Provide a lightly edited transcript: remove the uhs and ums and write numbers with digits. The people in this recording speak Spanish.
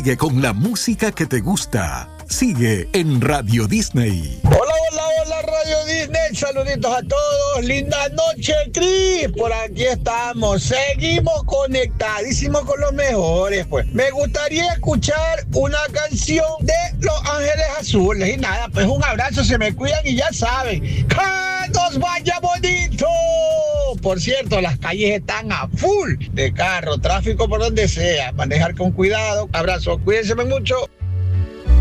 Sigue con la música que te gusta. Sigue en Radio Disney. Hola, hola, hola, Radio Disney. Saluditos a todos. Linda noche, Cris. Por aquí estamos. Seguimos conectadísimos con los mejores, pues. Me gustaría escuchar una canción de Los Ángeles Azules. Y nada, pues un abrazo, se me cuidan y ya saben. ¡Que nos vaya bonito! Por cierto, las calles están a full de carro, tráfico por donde sea. Manejar con cuidado. Abrazo, cuídense mucho.